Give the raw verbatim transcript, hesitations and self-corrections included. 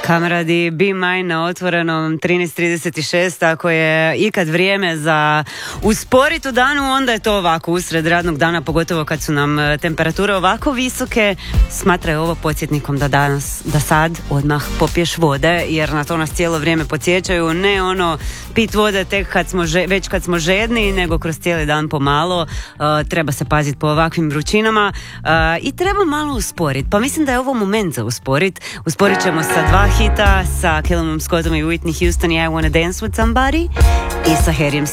Kamradi, Be Mine na otvorenom trinaest trideset šest. Ako je ikad vrijeme za usporiti u danu, onda je to ovako usred radnog dana, pogotovo kad su nam temperature ovako visoke. Smatraju ovo podsjetnikom da danas, da sad odmah popiješ vode, jer na to nas cijelo vrijeme podsjećaju. Ne ono pit vode tek kad smo že, već kad smo žedni, nego kroz cijeli dan pomalo. Uh, treba se paziti po ovakvim vrućinama uh, i treba malo usporiti. Pa mislim da je ovo moment za usporiti. Usporit ćemo sa dva hita, sa Callumom Scottom i Whitney Houston i I Wanna Dance With Somebody i sa Harryem